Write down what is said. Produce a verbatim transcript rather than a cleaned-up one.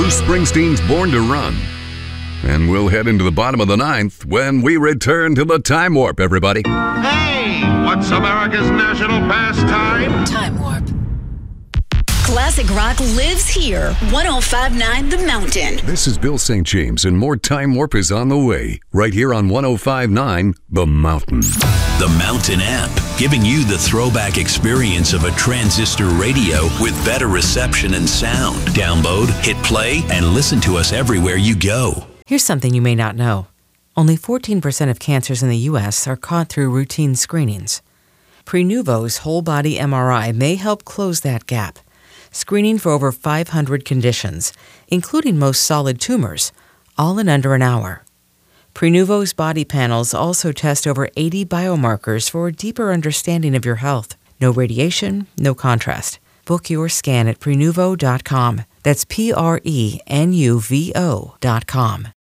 Bruce Springsteen's Born to Run. And we'll head into the bottom of the ninth when we return to the Time Warp, everybody. Hey, what's America's national pastime? Time Warp. Classic rock lives here. one oh five point nine The Mountain. This is Bill Saint James, and more Time Warp is on the way, right here on one oh five point nine The Mountain. The Mountain app, giving you the throwback experience of a transistor radio with better reception and sound. Download, hit play, and listen to us everywhere you go. Here's something you may not know. Only fourteen percent of cancers in the U S are caught through routine screenings. Prenuvo's whole-body M R I may help close that gap, screening for over five hundred conditions, including most solid tumors, all in under an hour. Prenuvo's body panels also test over eighty biomarkers for a deeper understanding of your health. No radiation, no contrast. Book your scan at prenuvo dot com. That's P R E N U V O dot com.